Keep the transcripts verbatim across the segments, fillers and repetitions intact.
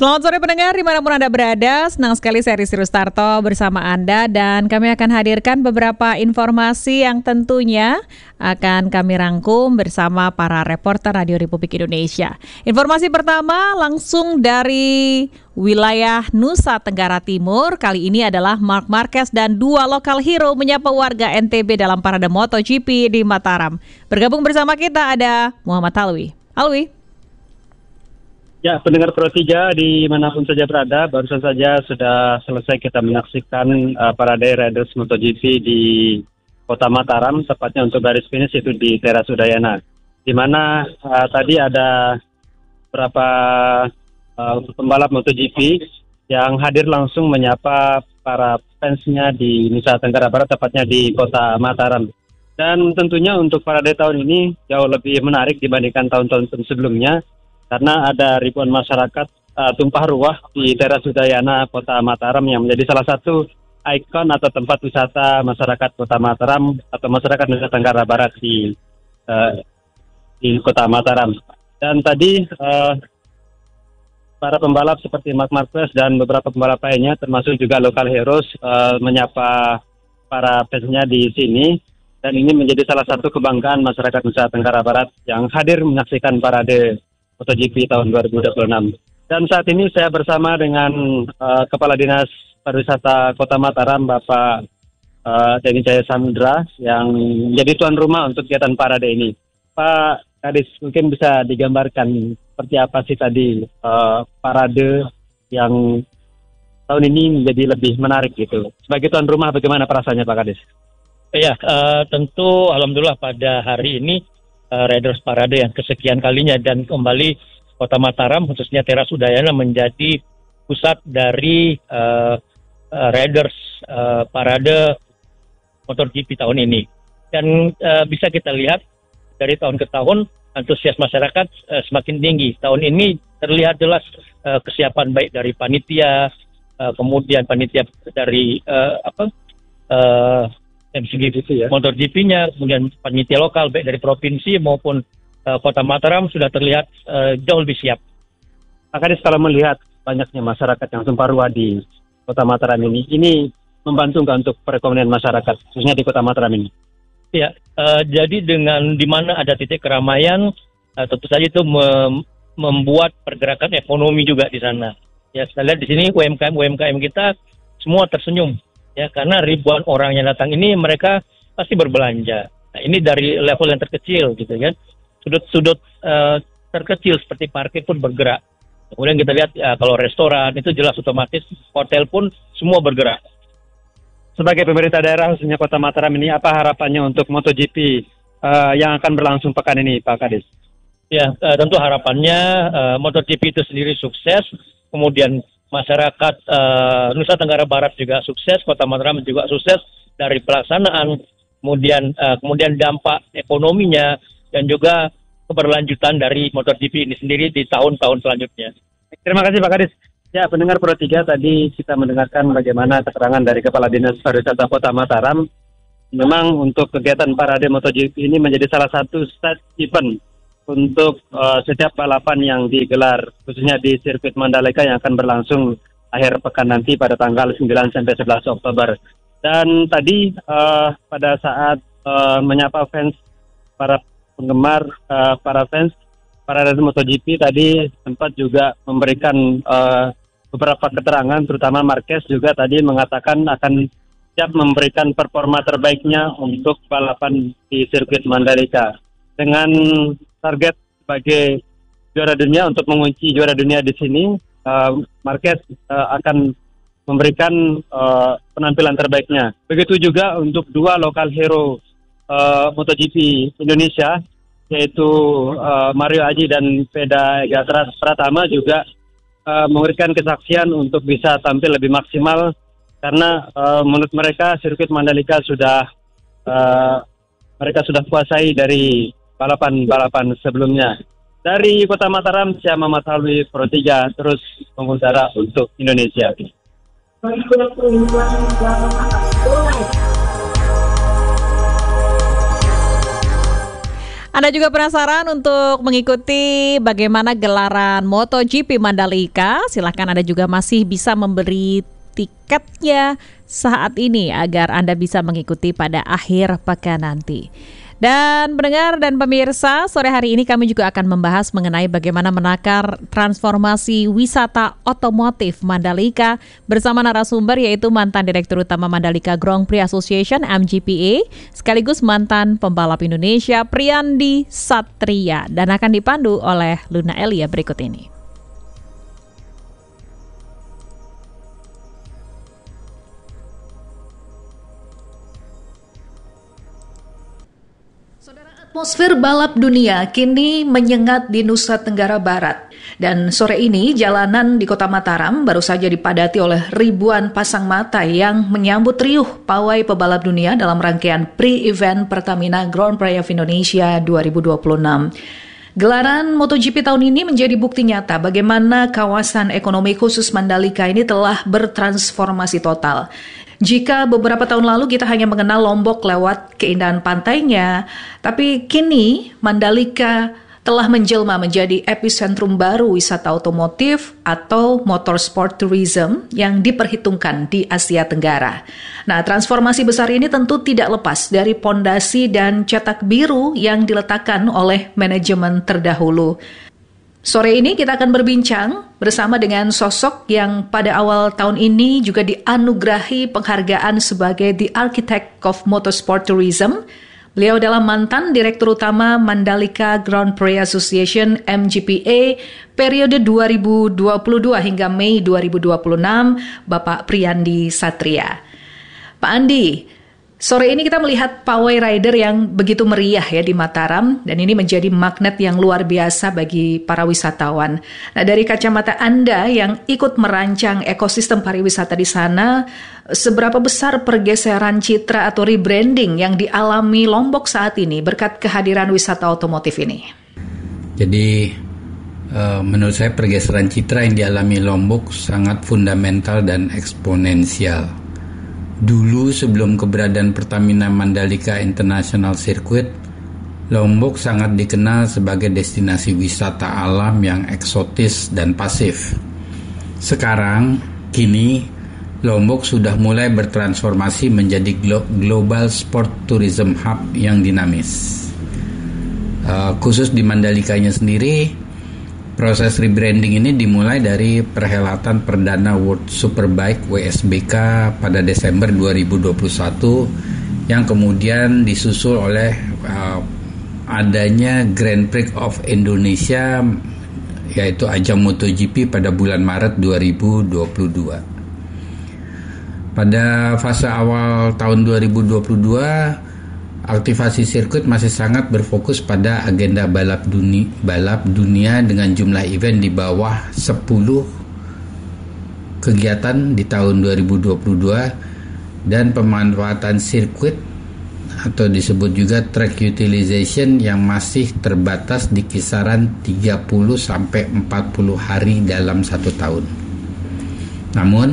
Selamat sore pendengar dimanapun Anda berada, senang sekali saya Rizky Rustarto bersama Anda dan kami akan hadirkan beberapa informasi yang tentunya akan kami rangkum bersama para reporter Radio Republik Indonesia. Informasi pertama langsung dari wilayah Nusa Tenggara Timur, kali ini adalah Marc Marquez dan dua lokal hero menyapa warga N T B dalam parade MotoGP di Mataram. Bergabung bersama kita ada Muhammad Alwi. Alwi. Ya, pendengar Pro tiga dimanapun saja berada, barusan saja sudah selesai kita menyaksikan uh, parade Riders MotoGP di Kota Mataram, tepatnya untuk garis finish itu di Teras Udayana, di mana uh, tadi ada beberapa uh, pembalap MotoGP yang hadir langsung menyapa para fansnya di Nusa Tenggara Barat, tepatnya di Kota Mataram. Dan tentunya untuk parade tahun ini jauh lebih menarik dibandingkan tahun-tahun sebelumnya, karena ada ribuan masyarakat uh, tumpah ruah di Teras Udayana Kota Mataram yang menjadi salah satu ikon atau tempat wisata masyarakat Kota Mataram atau masyarakat Nusa Tenggara Barat di uh, di Kota Mataram. Dan tadi uh, para pembalap seperti Marc Marquez dan beberapa pembalap lainnya, termasuk juga local heroes, uh, menyapa para fansnya di sini. Dan ini menjadi salah satu kebanggaan masyarakat Nusa Tenggara Barat yang hadir menyaksikan parade MotoGP tahun dua ribu dua puluh enam. Dan saat ini saya bersama dengan uh, Kepala Dinas Pariwisata Kota Mataram, Bapak uh, Denny Jaya Samudra, yang menjadi tuan rumah untuk kegiatan parade ini. Pak Kadis, mungkin bisa digambarkan seperti apa sih tadi uh, parade yang tahun ini menjadi lebih menarik gitu. Sebagai tuan rumah, bagaimana perasaannya Pak Kadis? Ya, uh, tentu alhamdulillah pada hari ini Uh, Riders Parade yang kesekian kalinya, dan kembali Kota Mataram khususnya Teras Udayana menjadi pusat dari uh, uh, Riders uh, Parade MotoGP tahun ini. Dan uh, bisa kita lihat dari tahun ke tahun antusias masyarakat uh, semakin tinggi. Tahun ini terlihat jelas uh, kesiapan baik dari panitia, uh, kemudian panitia dari uh, apa uh, M C G gitu ya, MotoGP-nya, kemudian panitia lokal baik dari provinsi maupun uh, Kota Mataram sudah terlihat uh, jauh lebih siap. Pak Kadis, kalau melihat banyaknya masyarakat yang tumpah ruah di Kota Mataram ini, ini membantu nggak untuk perekonomian masyarakat, khususnya di Kota Mataram ini? Ya, uh, jadi dengan di mana ada titik keramaian, uh, tentu saja itu mem- membuat pergerakan ekonomi juga di sana. Ya, saya lihat di sini U M K M U M K M kita semua tersenyum. Ya, karena ribuan orang yang datang ini mereka pasti berbelanja. Nah, ini dari level yang terkecil gitu kan. Sudut-sudut uh, terkecil seperti parkir pun bergerak. Kemudian kita lihat ya, kalau restoran itu jelas otomatis, hotel pun semua bergerak. Sebagai pemerintah daerah khususnya Kota Mataram ini, apa harapannya untuk MotoGP uh, yang akan berlangsung pekan ini, Pak Kadis? Ya, uh, tentu harapannya uh, MotoGP itu sendiri sukses, kemudian masyarakat uh, Nusa Tenggara Barat juga sukses, Kota Mataram juga sukses dari pelaksanaan, kemudian uh, kemudian dampak ekonominya dan juga keberlanjutan dari MotoGP ini sendiri di tahun-tahun selanjutnya. Terima kasih Pak Kadis. Ya, pendengar Pro tiga, tadi kita mendengarkan bagaimana keterangan dari Kepala Dinas Pariwisata Kota Mataram. Memang untuk kegiatan parade MotoGP ini menjadi salah satu stage event untuk uh, setiap balapan yang digelar, khususnya di sirkuit Mandalika yang akan berlangsung akhir pekan nanti pada tanggal sembilan sampai sebelas Oktober. Dan tadi uh, pada saat uh, menyapa fans, para penggemar, uh, para fans, para rider MotoGP tadi sempat juga memberikan uh, beberapa keterangan, terutama Marquez juga tadi mengatakan akan siap memberikan performa terbaiknya untuk balapan di sirkuit Mandalika. Dengan target sebagai juara dunia untuk mengunci juara dunia di sini, uh, Marquez uh, akan memberikan uh, penampilan terbaiknya. Begitu juga untuk dua lokal hero uh, MotoGP Indonesia, yaitu uh, Mario Aji dan Veda Ega Pratama juga uh, memberikan kesaksian untuk bisa tampil lebih maksimal, karena uh, menurut mereka sirkuit Mandalika sudah uh, mereka sudah kuasai dari balapan-balapan sebelumnya. Dari Kota Mataram, saya Muhammad Alwi, Pro tiga, terus mengudara untuk Indonesia. Anda juga penasaran untuk mengikuti bagaimana gelaran MotoGP Mandalika? Silahkan Anda juga masih bisa memberi tiketnya saat ini agar Anda bisa mengikuti pada akhir pekan nanti. Dan pendengar dan pemirsa, sore hari ini kami juga akan membahas mengenai bagaimana menakar transformasi wisata otomotif Mandalika bersama narasumber yaitu mantan Direktur Utama Mandalika Grand Prix Association M G P A sekaligus mantan pembalap Indonesia Priyandi Satria dan akan dipandu oleh Luna Elia berikut ini. Atmosfer balap dunia kini menyengat di Nusa Tenggara Barat. Dan sore ini jalanan di Kota Mataram baru saja dipadati oleh ribuan pasang mata yang menyambut riuh pawai pebalap dunia dalam rangkaian pre-event Pertamina Grand Prix of Indonesia dua ribu dua puluh enam. Gelaran MotoGP tahun ini menjadi bukti nyata bagaimana kawasan ekonomi khusus Mandalika ini telah bertransformasi total. Jika beberapa tahun lalu kita hanya mengenal Lombok lewat keindahan pantainya, tapi kini Mandalika telah menjelma menjadi epicentrum baru wisata otomotif atau motorsport tourism yang diperhitungkan di Asia Tenggara. Nah, transformasi besar ini tentu tidak lepas dari pondasi dan cetak biru yang diletakkan oleh manajemen terdahulu. Sore ini kita akan berbincang bersama dengan sosok yang pada awal tahun ini juga dianugerahi penghargaan sebagai The Architect of Motorsport Tourism. Beliau adalah mantan Direktur Utama Mandalika Grand Prix Association M G P A periode dua ribu dua puluh dua hingga Mei dua ribu dua puluh enam, Bapak Priyandi Satria. Pak Andi, sore ini kita melihat pawai rider yang begitu meriah ya di Mataram dan ini menjadi magnet yang luar biasa bagi para wisatawan. Nah, dari kacamata Anda yang ikut merancang ekosistem pariwisata di sana, seberapa besar pergeseran citra atau rebranding yang dialami Lombok saat ini berkat kehadiran wisata otomotif ini? Jadi uh, menurut saya pergeseran citra yang dialami Lombok sangat fundamental dan eksponensial. Dulu sebelum keberadaan Pertamina Mandalika International Circuit, Lombok sangat dikenal sebagai destinasi wisata alam yang eksotis dan pasif. Sekarang, kini Lombok sudah mulai bertransformasi menjadi glo- global sport tourism hub yang dinamis. Uh, khusus di Mandalikanya sendiri, proses rebranding ini dimulai dari perhelatan perdana World Superbike W S B K pada Desember dua ribu dua puluh satu yang kemudian disusul oleh uh, adanya Grand Prix of Indonesia yaitu ajang MotoGP pada bulan Maret dua ribu dua puluh dua. Pada fase awal tahun dua ribu dua puluh dua, aktivasi sirkuit masih sangat berfokus pada agenda balap dunia, balap dunia dengan jumlah event di bawah sepuluh kegiatan di tahun dua ribu dua puluh dua dan pemanfaatan sirkuit atau disebut juga track utilization yang masih terbatas di kisaran tiga puluh sampai empat puluh hari dalam satu tahun. Namun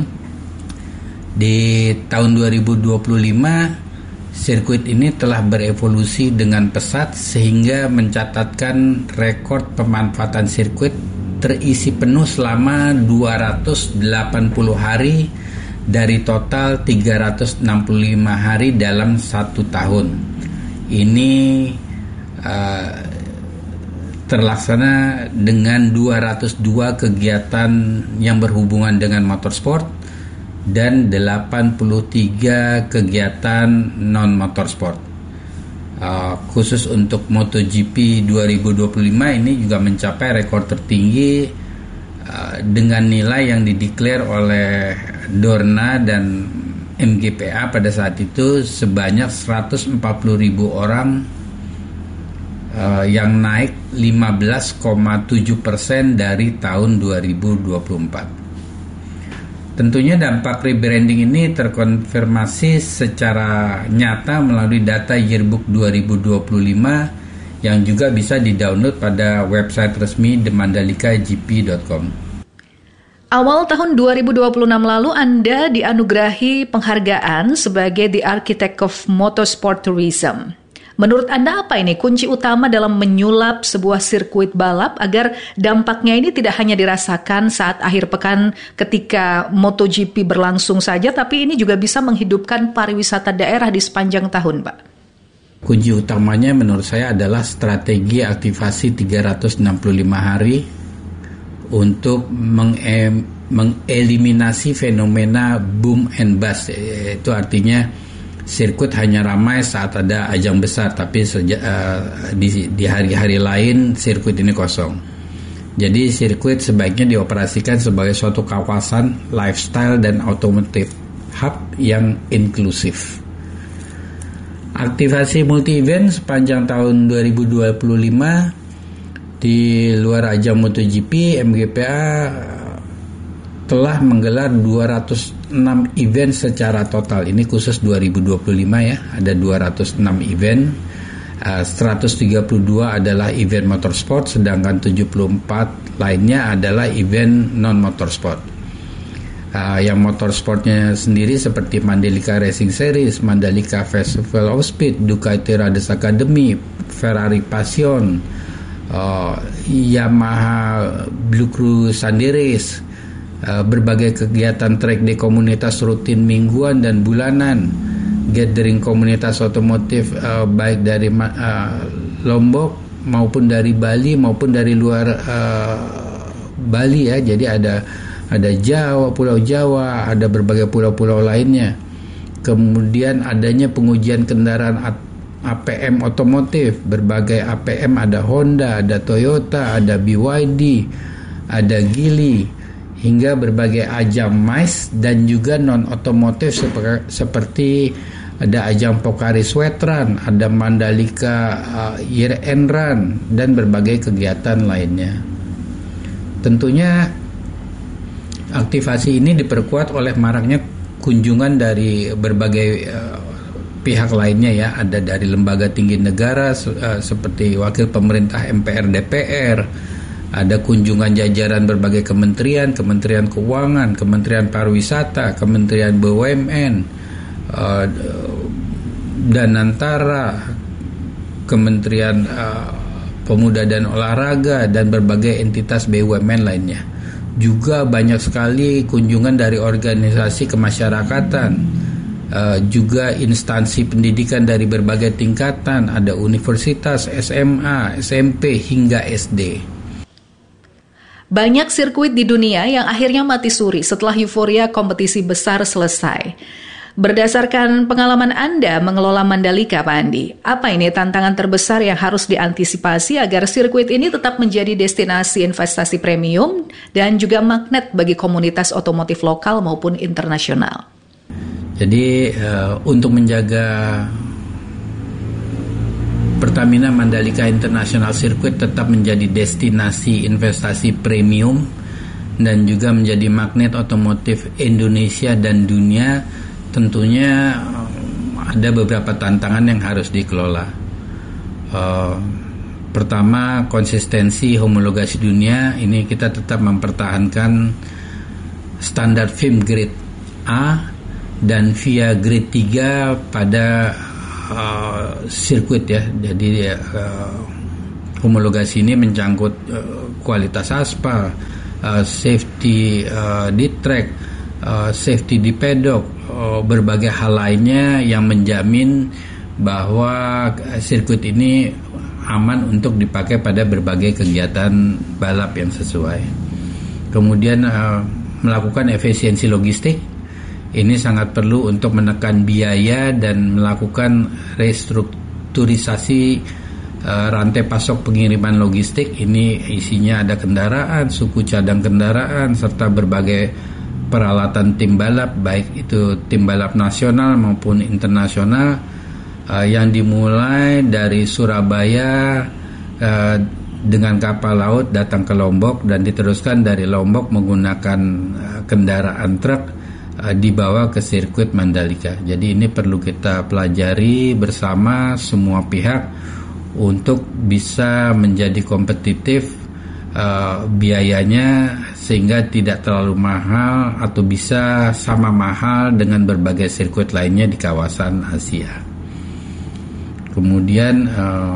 di tahun dua ribu dua puluh lima sirkuit ini telah berevolusi dengan pesat sehingga mencatatkan rekor pemanfaatan sirkuit terisi penuh selama dua ratus delapan puluh hari dari total tiga ratus enam puluh lima hari dalam satu tahun. Ini uh, terlaksana dengan dua ratus dua kegiatan yang berhubungan dengan motorsport dan delapan puluh tiga kegiatan non-motorsport. Uh, khusus untuk MotoGP dua ribu dua puluh lima ini juga mencapai rekor tertinggi uh, dengan nilai yang dideklar oleh Dorna dan M G P A pada saat itu sebanyak seratus empat puluh ribu orang uh, yang naik lima belas koma tujuh persen dari tahun dua ribu dua puluh empat. Tentunya dampak rebranding ini terkonfirmasi secara nyata melalui data Yearbook dua ribu dua puluh lima yang juga bisa di-download pada website resmi the mandalika g p dot com. Awal tahun dua ribu dua puluh enam lalu Anda dianugerahi penghargaan sebagai The Architect of Motorsport Tourism. Menurut Anda apa ini kunci utama dalam menyulap sebuah sirkuit balap agar dampaknya ini tidak hanya dirasakan saat akhir pekan ketika MotoGP berlangsung saja, tapi ini juga bisa menghidupkan pariwisata daerah di sepanjang tahun, Pak? Kunci utamanya menurut saya adalah strategi aktivasi tiga ratus enam puluh lima hari untuk menge- mengeliminasi fenomena boom and bust. Itu artinya sirkuit hanya ramai saat ada ajang besar, tapi seja, uh, di, di hari-hari lain sirkuit ini kosong. Jadi sirkuit sebaiknya dioperasikan sebagai suatu kawasan lifestyle dan automotive hub yang inklusif. Aktivasi multi-event sepanjang tahun dua ribu dua puluh lima di luar ajang MotoGP, M G P A telah menggelar dua ratus enam event secara total. Ini khusus dua ribu dua puluh lima ya, ada dua ratus enam event. Uh, seratus tiga puluh dua adalah event motorsport, sedangkan tujuh puluh empat lainnya adalah event non-motorsport. Uh, yang motorsportnya sendiri seperti Mandalika Racing Series, Mandalika Festival of Speed, Ducati Rades Academy, Ferrari Passion, uh, Yamaha Blue Crew Sunday Race, uh, berbagai kegiatan track day komunitas rutin mingguan dan bulanan, gathering komunitas otomotif uh, baik dari uh, Lombok maupun dari Bali maupun dari luar uh, Bali ya. Jadi ada ada Jawa, Pulau Jawa, ada berbagai pulau-pulau lainnya. Kemudian adanya pengujian kendaraan A P M otomotif, berbagai A P M, ada Honda, ada Toyota, ada B Y D, ada Geely, hingga berbagai ajang MICE dan juga non-otomotif seperti ada ajang Pocari Sweat Run, ada Mandalika uh, Year End Run, dan berbagai kegiatan lainnya. Tentunya aktivasi ini diperkuat oleh maraknya kunjungan dari berbagai uh, pihak lainnya ya. Ada dari lembaga tinggi negara uh, seperti wakil pemerintah M P R D P R, ada kunjungan jajaran berbagai kementerian, Kementerian Keuangan, Kementerian Pariwisata, Kementerian B U M N, uh, dan antara Kementerian uh, Pemuda dan Olahraga, dan berbagai entitas B U M N lainnya. Juga banyak sekali kunjungan dari organisasi kemasyarakatan, uh, juga instansi pendidikan dari berbagai tingkatan, ada universitas, S M A, S M P, hingga S D. Banyak sirkuit di dunia yang akhirnya mati suri setelah euforia kompetisi besar selesai. Berdasarkan pengalaman Anda mengelola Mandalika, Pak Andi, apa ini tantangan terbesar yang harus diantisipasi agar sirkuit ini tetap menjadi destinasi investasi premium dan juga magnet bagi komunitas otomotif lokal maupun internasional? Jadi uh, untuk menjaga Pertamina Mandalika International Circuit tetap menjadi destinasi investasi premium dan juga menjadi magnet otomotif Indonesia dan dunia, tentunya ada beberapa tantangan yang harus dikelola. Uh, pertama, konsistensi homologasi dunia. Ini kita tetap mempertahankan standar F I M grade A dan V I A grade tiga pada uh, sirkuit ya. Jadi uh, homologasi ini mencangkut uh, kualitas aspal, uh, safety uh, di track, uh, safety di pedok, berbagai hal lainnya yang menjamin bahwa sirkuit ini aman untuk dipakai pada berbagai kegiatan balap yang sesuai. Kemudian uh, melakukan efisiensi logistik. Ini sangat perlu untuk menekan biaya dan melakukan restrukturisasi uh, rantai pasok pengiriman logistik. Ini isinya ada kendaraan, suku cadang kendaraan, serta berbagai peralatan tim balap, baik itu tim balap nasional maupun internasional, uh, yang dimulai dari Surabaya uh, dengan kapal laut datang ke Lombok dan diteruskan dari Lombok menggunakan uh, kendaraan truk uh, dibawa ke sirkuit Mandalika. Jadi ini perlu kita pelajari bersama semua pihak untuk bisa menjadi kompetitif uh, biayanya, sehingga tidak terlalu mahal atau bisa sama mahal dengan berbagai sirkuit lainnya di kawasan Asia. Kemudian uh,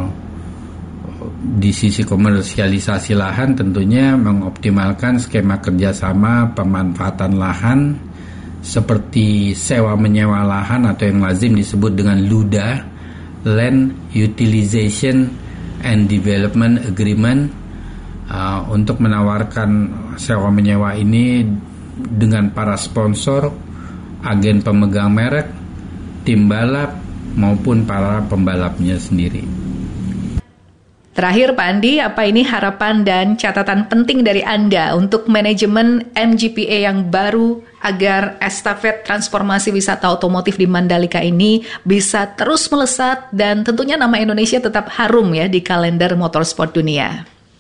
di sisi komersialisasi lahan tentunya mengoptimalkan skema kerjasama pemanfaatan lahan seperti sewa menyewa lahan atau yang lazim disebut dengan LUDA, Land Utilization and Development Agreement, uh, untuk menawarkan sewa menyewa ini dengan para sponsor, agen pemegang merek, tim balap maupun para pembalapnya sendiri. Terakhir Pak Andi, apa ini harapan dan catatan penting dari Anda untuk manajemen M G P A yang baru agar estafet transformasi wisata otomotif di Mandalika ini bisa terus melesat dan tentunya nama Indonesia tetap harum ya di kalender motorsport dunia?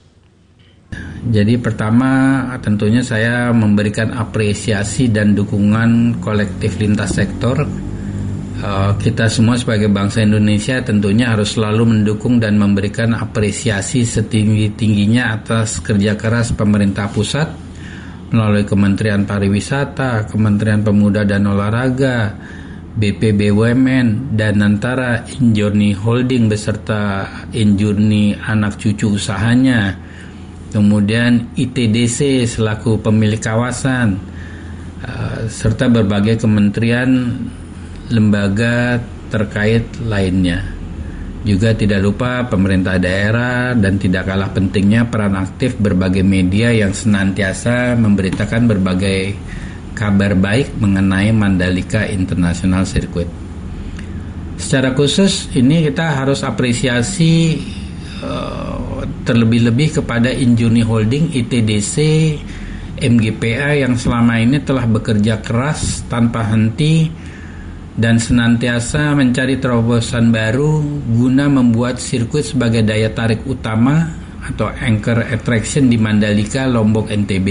Jadi pertama tentunya saya memberikan apresiasi dan dukungan kolektif lintas sektor. Uh, kita semua sebagai bangsa Indonesia tentunya harus selalu mendukung dan memberikan apresiasi setinggi-tingginya atas kerja keras pemerintah pusat melalui Kementerian Pariwisata, Kementerian Pemuda dan Olahraga, B P B U M N, dan antara Injourney Holding beserta Injourney anak cucu usahanya, kemudian I T D C selaku pemilik kawasan, uh, serta berbagai kementerian lembaga terkait lainnya. Juga tidak lupa pemerintah daerah dan tidak kalah pentingnya peran aktif berbagai media yang senantiasa memberitakan berbagai kabar baik mengenai Mandalika International Circuit. Secara khusus ini kita harus apresiasi uh, terlebih-lebih kepada Injourney Holding, I T D C, M G P A yang selama ini telah bekerja keras tanpa henti dan senantiasa mencari terobosan baru guna membuat sirkuit sebagai daya tarik utama atau anchor attraction di Mandalika, Lombok, N T B.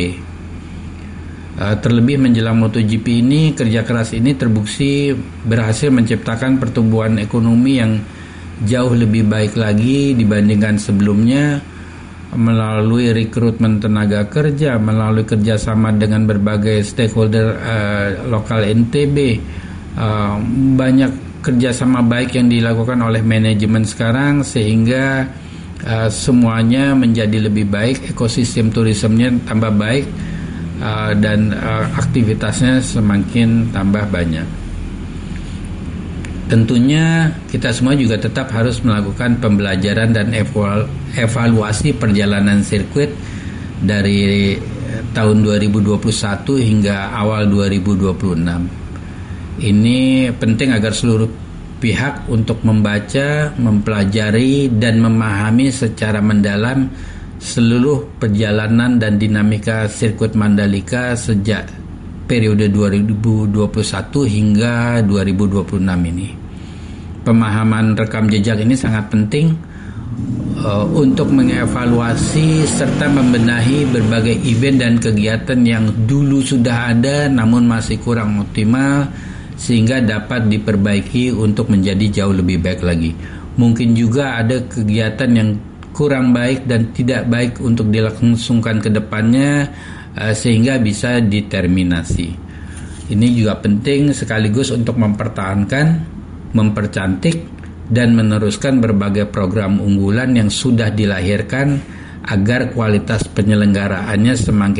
Uh, terlebih menjelang MotoGP ini, kerja keras ini terbukti berhasil menciptakan pertumbuhan ekonomi yang jauh lebih baik lagi dibandingkan sebelumnya melalui rekrutmen tenaga kerja, melalui kerjasama dengan berbagai stakeholder uh, lokal N T B. Uh, banyak kerjasama baik yang dilakukan oleh manajemen sekarang sehingga uh, semuanya menjadi lebih baik, ekosistem turismenya tambah baik, uh, dan uh, aktivitasnya semakin tambah banyak. Tentunya kita semua juga tetap harus melakukan pembelajaran dan evalu- evaluasi perjalanan sirkuit dari tahun dua ribu dua puluh satu hingga awal dua ribu dua puluh enam. Ini penting agar seluruh pihak untuk membaca, mempelajari, dan memahami secara mendalam seluruh perjalanan dan dinamika sirkuit Mandalika sejak periode dua ribu dua puluh satu hingga dua ribu dua puluh enam ini. Pemahaman rekam jejak ini sangat penting uh, untuk mengevaluasi serta membenahi berbagai event dan kegiatan yang dulu sudah ada namun masih kurang optimal, sehingga dapat diperbaiki untuk menjadi jauh lebih baik lagi. Mungkin juga ada kegiatan yang kurang baik dan tidak baik untuk dilangsungkan ke depannya, uh, sehingga bisa diterminasi. Ini juga penting sekaligus untuk mempertahankan, mempercantik, dan meneruskan berbagai program unggulan yang sudah dilahirkan agar kualitas penyelenggaraannya semakin